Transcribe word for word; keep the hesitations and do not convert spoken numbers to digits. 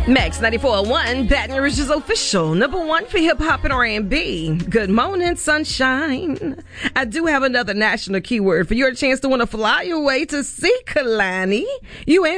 Max ninety-four point one, Baton Rouge's official number one for hip-hop and R and B. Good morning, sunshine. I do have another national keyword for your chance to want to fly your way to see Kalani. You and